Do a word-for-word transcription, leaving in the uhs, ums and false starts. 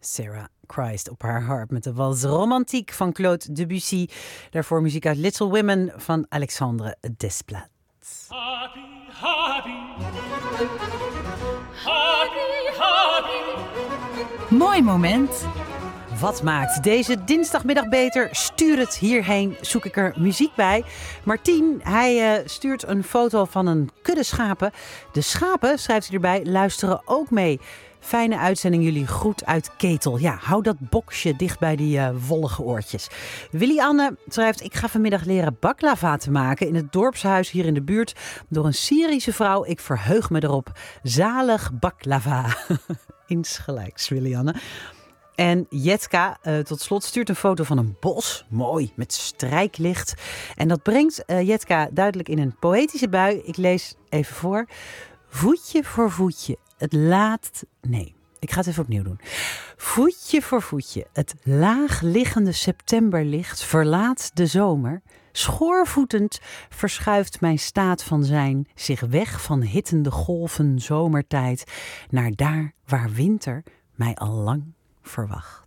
Sarah Christ op haar harp met de wals Romantiek van Claude Debussy. Daarvoor muziek uit Little Women van Alexandre Desplat. Happy, happy. Happy, happy. Mooi moment. Wat maakt deze dinsdagmiddag beter? Stuur het hierheen, zoek ik er muziek bij. Martien, hij uh, stuurt een foto van een kudde schapen. De schapen, schrijft hij erbij, luisteren ook mee. Fijne uitzending, jullie groet uit Ketel. Ja, hou dat boksje dicht bij die uh, wollige oortjes. Willy-Anne schrijft, ik ga vanmiddag leren baklava te maken in het dorpshuis hier in de buurt. Door een Syrische vrouw. Ik verheug me erop. Zalig baklava. Insgelijks, Willy-Anne. En Jetka, uh, tot slot, stuurt een foto van een bos. Mooi, met strijklicht. En dat brengt uh, Jetka duidelijk in een poëtische bui. Ik lees even voor. Voetje voor voetje. Het laat... Nee, ik ga het even opnieuw doen. Voetje voor voetje. Het laagliggende septemberlicht verlaat de zomer. Schoorvoetend verschuift mijn staat van zijn zich weg van hittende golven zomertijd naar daar waar winter mij al lang verwacht.